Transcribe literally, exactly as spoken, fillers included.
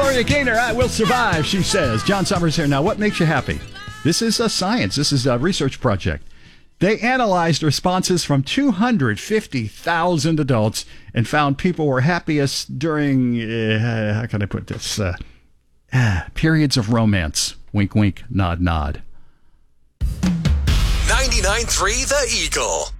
Gloria Gaynor, I will survive, she says. John Summers here. Now, what makes you happy? This is a science. This is a research project. They analyzed responses from two hundred fifty thousand adults and found people were happiest during, uh, how can I put this, uh, uh, periods of romance. Wink, wink, nod, nod. ninety-nine point three The Eagle.